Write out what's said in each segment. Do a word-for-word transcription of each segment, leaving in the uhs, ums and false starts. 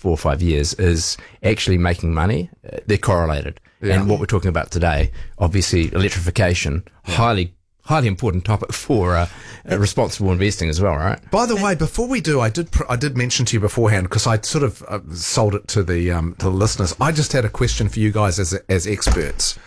four or five years is actually making money. Uh, they're correlated. Yeah. And what we're talking about today, obviously electrification, yeah. highly highly important topic for uh, uh, responsible investing as well, right? By the way, before we do, I did pr- I did mention to you beforehand, because I sort of uh, sold it to the um, to the listeners. I just had a question for you guys as as experts,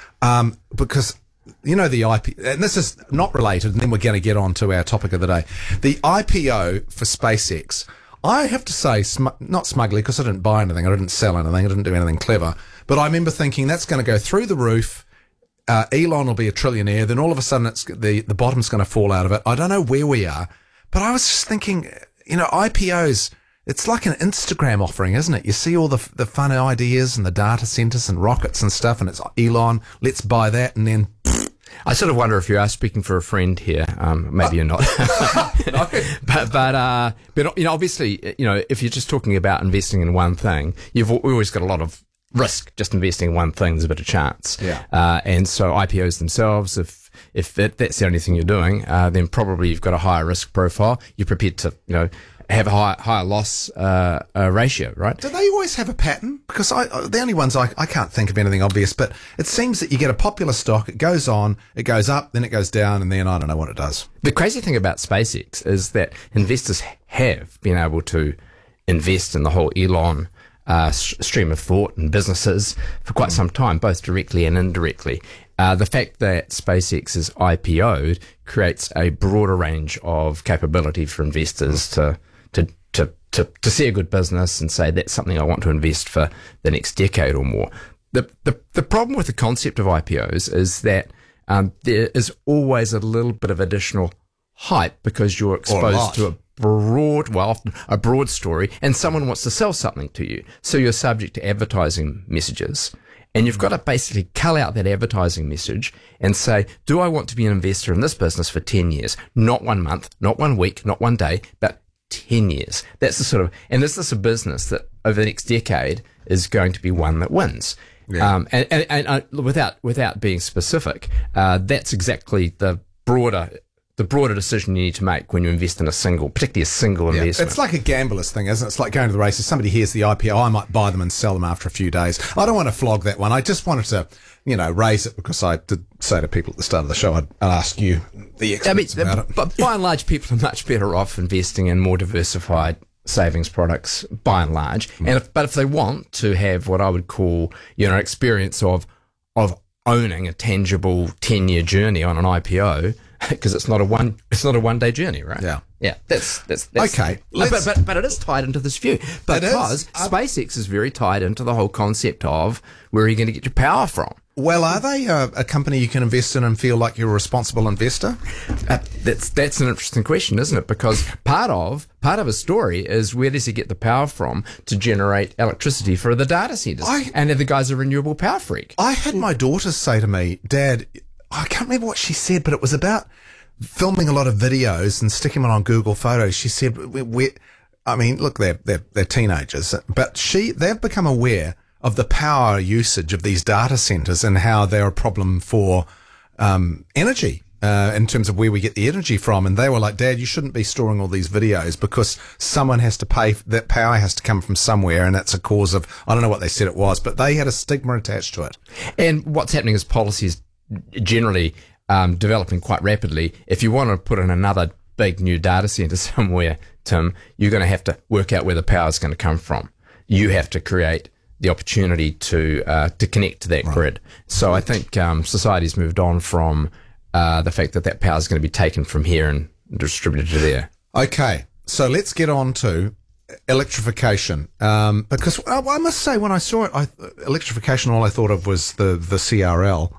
um, because you know the I P, and this is not related, and then we're going to get on to our topic of the day, the I P O for SpaceX. I have to say, sm- not smugly, because I didn't buy anything, I didn't sell anything, I didn't do anything clever, but I remember thinking that's going to go through the roof. Uh, Elon will be a trillionaire. Then all of a sudden, it's the the bottom's going to fall out of it. I don't know where we are, but I was just thinking, you know, I P Os. It's like an Instagram offering, isn't it? You see all the the fun ideas and the data centers and rockets and stuff, and it's Elon. Let's buy that, and then. I sort of wonder if you are speaking for a friend here. Um, maybe you're not. no. But but uh, but you know, obviously, you know, if you're just talking about investing in one thing, you've always got a lot of risk. Just investing in one thing, there's a bit of chance. Yeah. Uh, and so I P Os themselves, if if it, that's the only thing you're doing, uh, then probably you've got a higher risk profile. You're prepared to, you know, have a higher, higher loss uh, uh, ratio, right? Do they always have a pattern? Because I, the only ones I, I can't think of anything obvious, but it seems that you get a popular stock, it goes on, it goes up, then it goes down, and then I don't know what it does. The crazy thing about SpaceX is that investors have been able to invest in the whole Elon uh, stream of thought and businesses for quite mm. some time, both directly and indirectly. Uh, the fact that SpaceX is I P O'd creates a broader range of capability for investors to To, to, to, to see a good business and say that's something I want to invest for the next decade or more. The, the, the problem with the concept of I P Os is that um, there is always a little bit of additional hype because you're exposed to a broad, well, often a broad story, and someone wants to sell something to you. So you're subject to advertising messages. And you've got to basically cull out that advertising message and say, do I want to be an investor in this business for ten years? Not one month, not one week, not one day, but ten years. That's the sort of, and is this a business that over the next decade is going to be one that wins? Yeah. Um, and, and, and uh, without, without being specific, uh, that's exactly the broader, the broader decision you need to make when you invest in a single, particularly a single yeah. investment. It's like a gambler's thing, isn't it? It's like going to the races. Somebody hears the I P O, I might buy them and sell them after a few days. I don't want to flog that one. I just wanted to, you know, raise it because I did say to people at the start of the show, I'd, I'd ask you, the experts, I mean, about it. But by and large, people are much better off investing in more diversified savings products, by and large. Mm. And if, but if they want to have what I would call, you know, experience of of owning a tangible ten-year journey on an I P O, because it's not a one, it's not a one-day journey, right? Yeah, yeah. That's that's, that's okay. Uh, but, but but it is tied into this view because um, SpaceX is very tied into the whole concept of where are you going to get your power from. Well, are they a, a company you can invest in and feel like you're a responsible investor? Uh, that's that's an interesting question, isn't it? Because part of part of a story is where does he get the power from to generate electricity for the data centers? I, and the guy's a renewable power freak. I had my daughter say to me, Dad, I can't remember what she said, but it was about filming a lot of videos and sticking them on Google Photos. She said, we, we, I mean, look, they're, they're, they're teenagers, but she, they've become aware of the power usage of these data centers and how they're a problem for um, energy uh, in terms of where we get the energy from. And they were like, Dad, you shouldn't be storing all these videos because someone has to pay, that power has to come from somewhere, and that's a cause of, I don't know what they said it was, but they had a stigma attached to it. And what's happening is policies generally um, developing quite rapidly. If you want to put in another big new data center somewhere, Tim, you're going to have to work out where the power is going to come from. You have to create the opportunity to uh, to connect to that right. grid. So I think um, society's moved on from uh, the fact that that power is going to be taken from here and distributed to there. Okay, so let's get on to electrification. Um, because I, I must say, when I saw it, I, electrification, all I thought of was the, the C R L.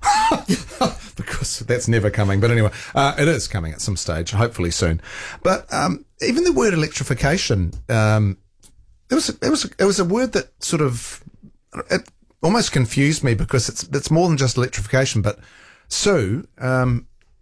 Because that's never coming. But anyway, uh, it is coming at some stage, hopefully soon. But um, even the word electrification, um, it was it was it was a word that sort of it almost confused me because it's it's more than just electrification. But Sue, um,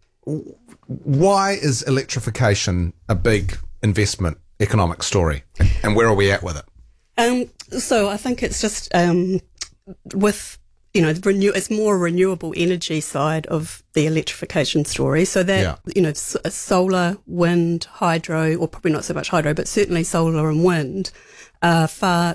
why is electrification a big investment economic story, and where are we at with it? Um, so I think it's just um, with you know the renew it's more renewable energy side of the electrification story. So that yeah. you know s- solar, wind, hydro, or probably not so much hydro, but certainly solar and wind are far